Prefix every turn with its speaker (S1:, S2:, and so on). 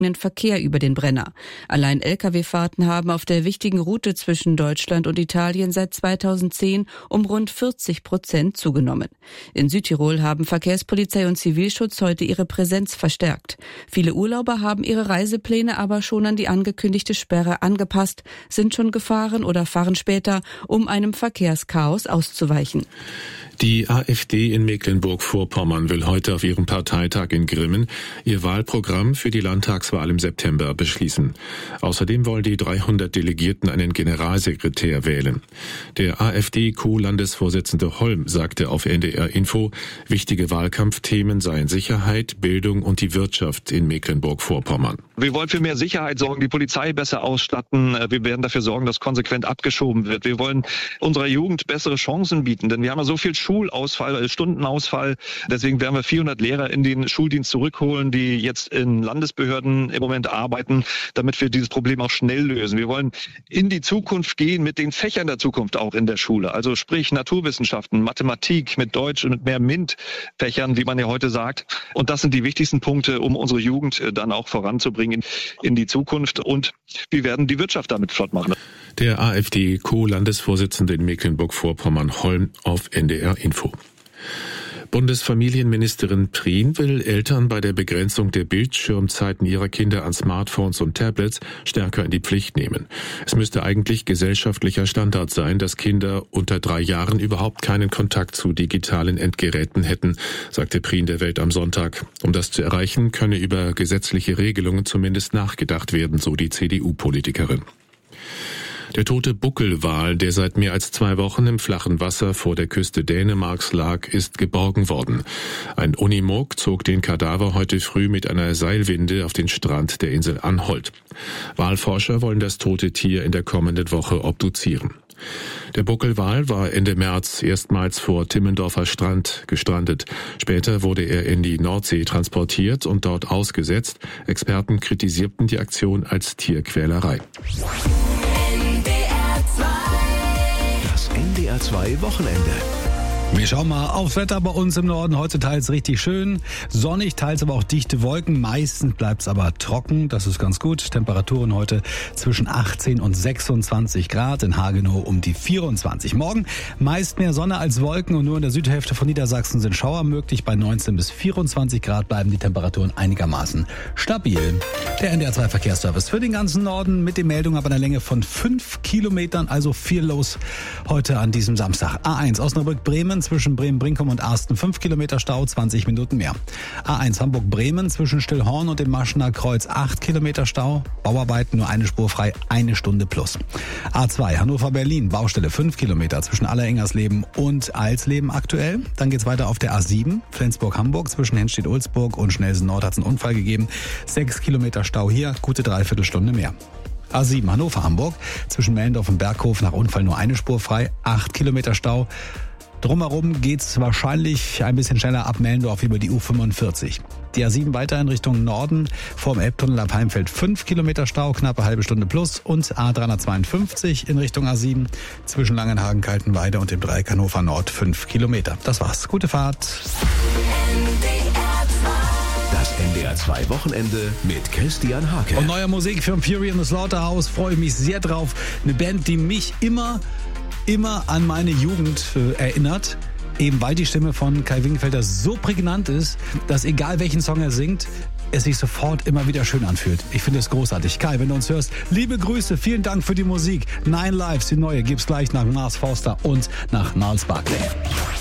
S1: steigenden Verkehr über den Brenner. Allein Lkw-Fahrten haben auf der wichtigen Route zwischen Deutschland und Italien seit 2010 um rund 40% zugenommen. In Südtirol haben Verkehrspolizei und Zivilschutz heute ihre Präsenz verstärkt. Viele Urlauber haben ihre Reisepläne aber schon an die angekündigte Sperre angepasst, sind schon gefahren oder fahren später, um einem Verkehrschaos auszuweichen.
S2: Die AfD in Mecklenburg-Vorpommern will heute auf ihrem Parteitag in Grimmen ihr Wahlprogramm für die Landtagswahl im September beschließen. Außerdem wollen die 300 Delegierten einen Generalsekretär wählen. Der AfD-Co-Landesvorsitzende Holm sagte auf NDR Info, wichtige Wahlkampfthemen seien Sicherheit, Bildung und die Wirtschaft in Mecklenburg-Vorpommern.
S3: Wir wollen für mehr Sicherheit sorgen, die Polizei besser ausstatten. Wir werden dafür sorgen, dass konsequent abgeschoben wird. Wir wollen unserer Jugend bessere Chancen bieten, denn wir haben ja so viel Schulausfall, Stundenausfall. Deswegen werden wir 400 Lehrer in den Schuldienst zurückholen, die jetzt in Landesbehörden im Moment arbeiten, damit wir dieses Problem auch schnell lösen. Wir wollen in die Zukunft gehen mit den Fächern der Zukunft auch in der Schule. Also sprich Naturwissenschaften, Mathematik mit Deutsch und mit mehr MINT-Fächern, wie man ja heute sagt. Und das sind die wichtigsten Punkte, um unsere Jugend dann auch voranzubringen in die Zukunft. Und wir werden die Wirtschaft damit flott machen.
S2: Der AfD-Co-Landesvorsitzende in Mecklenburg-Vorpommern Holm auf NDR Info. Bundesfamilienministerin Prien will Eltern bei der Begrenzung der Bildschirmzeiten ihrer Kinder an Smartphones und Tablets stärker in die Pflicht nehmen. Es müsste eigentlich gesellschaftlicher Standard sein, dass Kinder unter 3 Jahren überhaupt keinen Kontakt zu digitalen Endgeräten hätten, sagte Prien der Welt am Sonntag. Um das zu erreichen, könne über gesetzliche Regelungen zumindest nachgedacht werden, so die CDU-Politikerin. Der tote Buckelwal, der seit mehr als 2 Wochen im flachen Wasser vor der Küste Dänemarks lag, ist geborgen worden. Ein Unimog zog den Kadaver heute früh mit einer Seilwinde auf den Strand der Insel Anholt. Walforscher wollen das tote Tier in der kommenden Woche obduzieren. Der Buckelwal war Ende März erstmals vor Timmendorfer Strand gestrandet. Später wurde er in die Nordsee transportiert und dort ausgesetzt. Experten kritisierten die Aktion als Tierquälerei.
S4: NDR 2 Wochenende.
S5: Wir schauen mal aufs Wetter bei uns im Norden. Heute teils richtig schön, sonnig, teils aber auch dichte Wolken. Meistens bleibt es aber trocken, das ist ganz gut. Temperaturen heute zwischen 18 und 26 Grad, in Hagenow um die 24. Morgen meist mehr Sonne als Wolken und nur in der Südhälfte von Niedersachsen sind Schauer möglich. Bei 19 bis 24 Grad bleiben die Temperaturen einigermaßen stabil. Der NDR 2 Verkehrsservice für den ganzen Norden mit den Meldungen ab einer Länge von 5 Kilometern, also viel los heute an diesem Samstag. A1 Osnabrück-Bremen zwischen Bremen-Brinkum und Arsten 5 Kilometer Stau, 20 Minuten mehr. A1 Hamburg-Bremen zwischen Stillhorn und dem Maschener Kreuz 8 Kilometer Stau, Bauarbeiten nur eine Spur frei, 1 Stunde plus. A2 Hannover-Berlin, Baustelle 5 Kilometer zwischen Allerengersleben und Eilsleben aktuell. Dann geht's weiter auf der A7 Flensburg-Hamburg zwischen Hennstedt-Ulzburg und Schnelsen-Nord hat es einen Unfall gegeben. 6 Kilometer Stau hier, gute Dreiviertelstunde mehr. A7 Hannover-Hamburg zwischen Mellendorf und Berghof nach Unfall nur eine Spur frei, 8 Kilometer Stau. Drumherum geht's wahrscheinlich ein bisschen schneller ab Mellendorf über die U45. Die A7 weiter in Richtung Norden, vorm Elbtunnel ab Heimfeld 5 Kilometer Stau, knappe halbe Stunde plus. Und A352 in Richtung A7 zwischen Langenhagen, Kaltenweide und dem Dreieck Hannover Nord 5 Kilometer. Das war's. Gute Fahrt.
S4: Das NDR 2 Wochenende mit Christian Hake.
S5: Und neuer Musik für Fury in the Slaughterhouse, freue ich mich sehr drauf. Eine Band, die mich immer an meine Jugend erinnert, eben weil die Stimme von Kai Winkelfelder so prägnant ist, dass egal welchen Song er singt, es sich sofort immer wieder schön anfühlt. Ich finde es großartig. Kai, wenn du uns hörst, liebe Grüße, vielen Dank für die Musik. 9 Lives, die neue, gibt's gleich nach Mars Forster und nach Gnarls Barkley.